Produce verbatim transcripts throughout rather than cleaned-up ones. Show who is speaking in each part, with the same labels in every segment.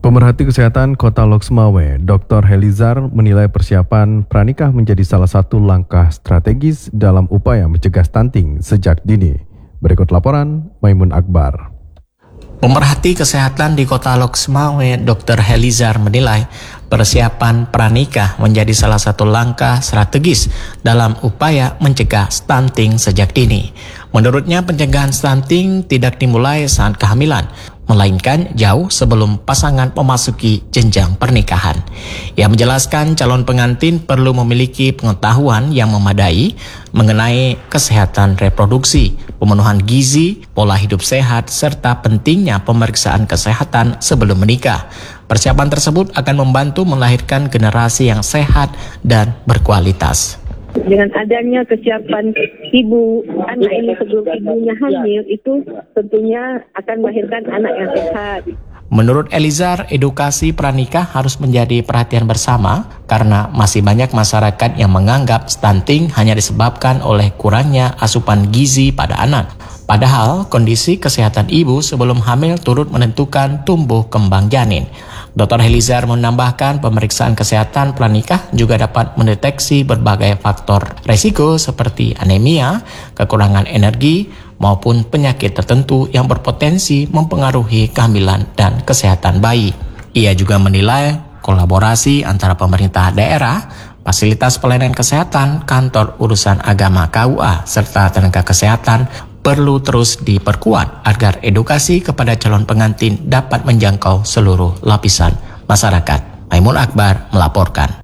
Speaker 1: Pemerhati Kesehatan Kota Loksmawe, doktor Helizar, menilai persiapan pranikah menjadi salah satu langkah strategis dalam upaya mencegah stunting sejak dini. Berikut laporan Maimun Akbar.
Speaker 2: Pemerhati Kesehatan di Kota Loksmawe, doktor Helizar, menilai persiapan pranikah menjadi salah satu langkah strategis dalam upaya mencegah stunting sejak dini. Menurutnya, pencegahan stunting tidak dimulai saat kehamilan, melainkan jauh sebelum pasangan memasuki jenjang pernikahan. Ia menjelaskan calon pengantin perlu memiliki pengetahuan yang memadai mengenai kesehatan reproduksi, pemenuhan gizi, pola hidup sehat, serta pentingnya pemeriksaan kesehatan sebelum menikah. Persiapan tersebut akan membantu melahirkan generasi yang sehat dan berkualitas.
Speaker 3: Dengan adanya kesiapan ibu anak ini sebelum ibunya hamil, itu tentunya akan melahirkan anak yang sehat.
Speaker 2: Menurut Elizar, edukasi pranikah harus menjadi perhatian bersama karena masih banyak masyarakat yang menganggap stunting hanya disebabkan oleh kurangnya asupan gizi pada anak. Padahal kondisi kesehatan ibu sebelum hamil turut menentukan tumbuh kembang janin. doktor Helizar menambahkan pemeriksaan kesehatan pranikah juga dapat mendeteksi berbagai faktor resiko seperti anemia, kekurangan energi, maupun penyakit tertentu yang berpotensi mempengaruhi kehamilan dan kesehatan bayi. Ia juga menilai kolaborasi antara pemerintah daerah, fasilitas pelayanan kesehatan, kantor urusan agama K U A, serta tenaga kesehatan perlu terus diperkuat agar edukasi kepada calon pengantin dapat menjangkau seluruh lapisan masyarakat. Maimun Akbar melaporkan.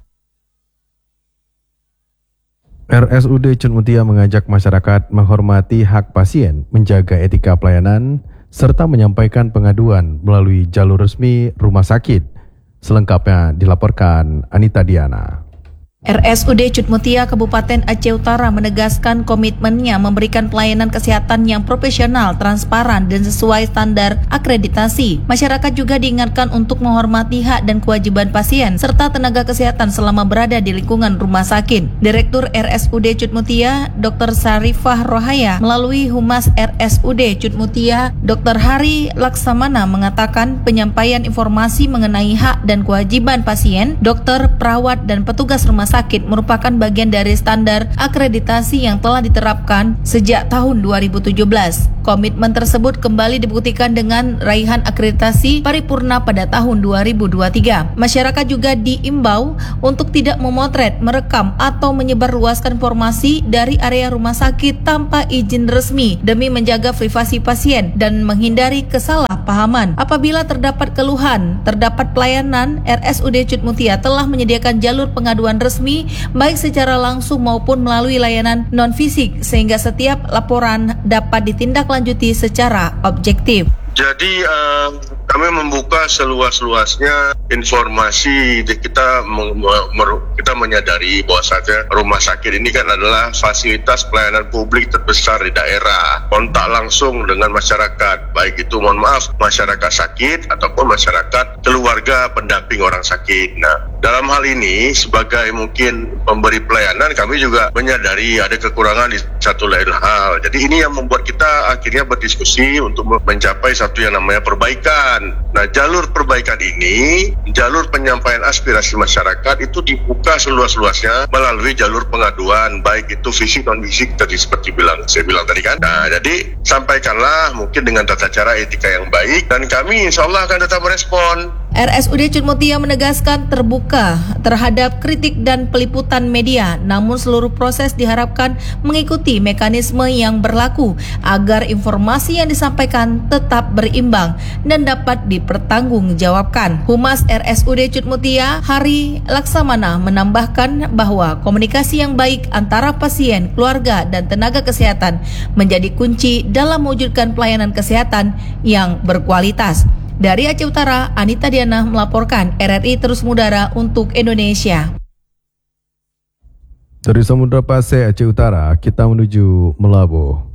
Speaker 1: R S U D Cutmutia mengajak masyarakat menghormati hak pasien, menjaga etika pelayanan, serta menyampaikan pengaduan melalui jalur resmi rumah sakit. Selengkapnya dilaporkan Anita Diana.
Speaker 4: R S U D Cutmutia Kabupaten Aceh Utara menegaskan komitmennya memberikan pelayanan kesehatan yang profesional, transparan, dan sesuai standar akreditasi. Masyarakat juga diingatkan untuk menghormati hak dan kewajiban pasien serta tenaga kesehatan selama berada di lingkungan rumah sakit. Direktur R S U D Cutmutia, doktor Sarifah Rohaya, melalui Humas R S U D Cutmutia, doktor Hari Laksamana, mengatakan penyampaian informasi mengenai hak dan kewajiban pasien, dokter, perawat, dan petugas rumah sakit merupakan bagian dari standar akreditasi yang telah diterapkan sejak tahun dua ribu tujuh belas. Komitmen tersebut kembali dibuktikan dengan raihan akreditasi paripurna pada tahun dua ribu dua puluh tiga. Masyarakat juga diimbau untuk tidak memotret, merekam, atau menyebarluaskan informasi dari area rumah sakit tanpa izin resmi demi menjaga privasi pasien dan menghindari kesalahpahaman. Apabila terdapat keluhan, terdapat pelayanan, R S U D Cutmutia telah menyediakan jalur pengaduan resmi baik secara langsung maupun melalui layanan non-fisik sehingga setiap laporan dapat ditindaklanjuti secara objektif.
Speaker 5: Jadi uh, kami membuka seluas-luasnya informasi. Kita kita menyadari bahwa saja rumah sakit ini kan adalah fasilitas pelayanan publik terbesar di daerah. Kontak langsung dengan masyarakat, baik itu mohon maaf masyarakat sakit ataupun masyarakat keluarga pendamping orang sakit. Nah, dalam hal ini sebagai mungkin pemberi pelayanan, kami juga menyadari ada kekurangan di satu lain hal. Jadi ini yang membuat kita akhirnya berdiskusi untuk mencapai satu yang namanya perbaikan. Nah, jalur perbaikan ini, jalur penyampaian aspirasi masyarakat itu dibuka seluas-luasnya melalui jalur pengaduan, baik itu fisik non fisik tadi seperti bilang saya bilang tadi kan. Nah, jadi sampaikanlah mungkin dengan tata cara etika yang baik dan kami insya Allah akan tetap merespon.
Speaker 4: R S U D Cutmutia menegaskan terbuka terhadap kritik dan peliputan media, namun seluruh proses diharapkan mengikuti mekanisme yang berlaku agar informasi yang disampaikan tetap berimbang dan dapat dipertanggungjawabkan. Humas R S U D Cutmutia, Hari Laksamana, menambahkan bahwa komunikasi yang baik antara pasien, keluarga, dan tenaga kesehatan menjadi kunci dalam mewujudkan pelayanan kesehatan yang berkualitas. Dari Aceh Utara, Anita Diana melaporkan. R R I terus mengudara untuk Indonesia.
Speaker 1: Dari Samudra Pasai, Aceh Utara, kita menuju Melabuh.